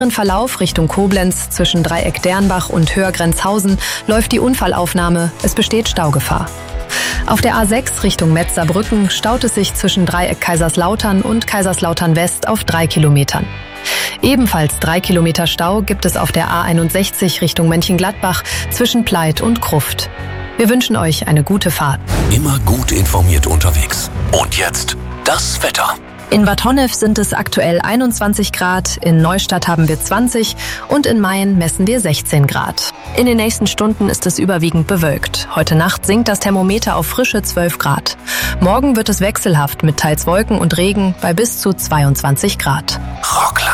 Im Verlauf Richtung Koblenz zwischen Dreieck Dernbach und Höhrgrenzhausen läuft die Unfallaufnahme, es besteht Staugefahr. Auf der A6 Richtung Metz-Saarbrücken staut es sich zwischen Dreieck Kaiserslautern und Kaiserslautern West auf 3 Kilometern. Ebenfalls 3 Kilometer Stau gibt es auf der A61 Richtung Mönchengladbach zwischen Pleit und Gruft. Wir wünschen euch eine gute Fahrt. Immer gut informiert unterwegs. Und jetzt das Wetter. In Bad Honnef sind es aktuell 21 Grad, in Neustadt haben wir 20 und in Mayen messen wir 16 Grad. In den nächsten Stunden ist es überwiegend bewölkt. Heute Nacht sinkt das Thermometer auf frische 12 Grad. Morgen wird es wechselhaft mit teils Wolken und Regen bei bis zu 22 Grad. Rockland.